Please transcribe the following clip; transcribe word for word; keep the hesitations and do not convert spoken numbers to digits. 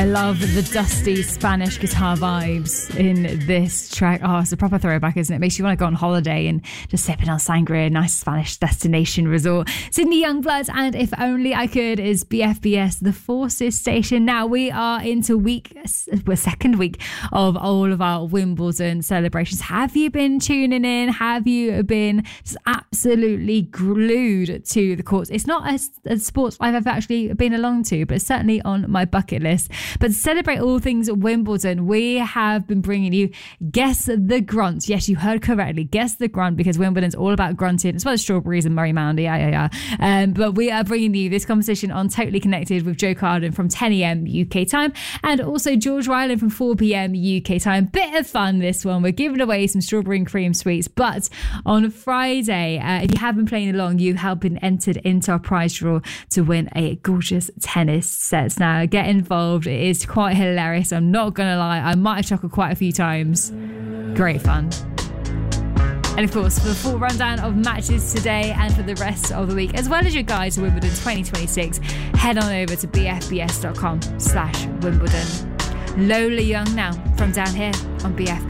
I love the dusty Spanish guitar vibes in this track. Oh, it's a proper throwback, isn't it? Makes you want to go on holiday and just sipping on sangria, nice Spanish destination resort. Sydney Youngblood and If Only I Could is B F B S, the Forces station. Now we are into week, well, second week of all of our Wimbledon celebrations. Have you been tuning in? Have you been just absolutely glued to the courts? It's not a, a sport I've ever actually been along to, but it's certainly on my bucket list. But to celebrate all things Wimbledon, we have been bringing you Guess the Grunt. Yes, you heard correctly. Guess the Grunt, because Wimbledon's all about grunting, as well as strawberries and Murray Moundy. Yeah, yeah, yeah. Um, but we are bringing you this competition on Totally Connected with Joe Carden from ten a.m. U K time, and also George Ryland from four p.m. U K time. Bit of fun, this one. We're giving away some strawberry and cream sweets. But on Friday, uh, if you have been playing along, you have been entered into our prize draw to win a gorgeous tennis set. Now, get involved. It is quite hilarious. I'm not going to lie. I might have chuckled quite a few times. Great fun. And of course, for the full rundown of matches today and for the rest of the week, as well as your guide to Wimbledon twenty twenty-six, head on over to bfbs.com slash Wimbledon. Lola Young now from down here on B F B S.